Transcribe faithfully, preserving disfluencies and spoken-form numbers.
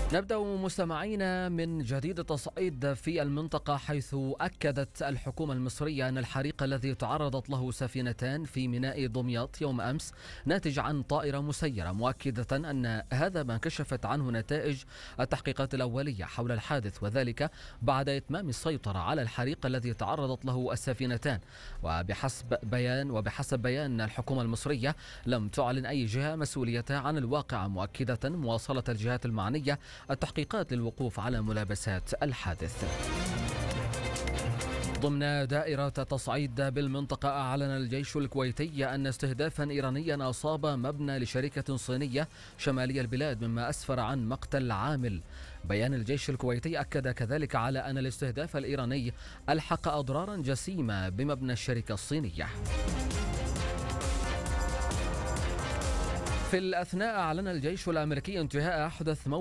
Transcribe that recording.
نبدأ مستمعينا من جديد التصعيد في المنطقة، حيث أكدت الحكومة المصرية أن الحريق الذي تعرضت له سفينتان في ميناء دمياط يوم أمس ناتج عن طائرة مسيرة، مؤكدة أن هذا ما كشفت عنه نتائج التحقيقات الأولية حول الحادث، وذلك بعد إتمام السيطرة على الحريق الذي تعرضت له السفينتان. وبحسب بيان وبحسب بيان الحكومة المصرية لم تعلن أي جهة مسؤوليتها عن الواقعة، مؤكدة مواصلة الجهات المعنية التحقيقات للوقوف على ملابسات الحادث. ضمن دائرة تصعيد بالمنطقة، أعلن الجيش الكويتي أن استهدافا إيرانيا أصاب مبنى لشركة صينية شمالي البلاد، مما أسفر عن مقتل عامل. بيان الجيش الكويتي أكد كذلك على أن الاستهداف الإيراني ألحق أضرارا جسيمة بمبنى الشركة الصينية. في الأثناء، أعلن الجيش الأمريكي انتهاء أحدث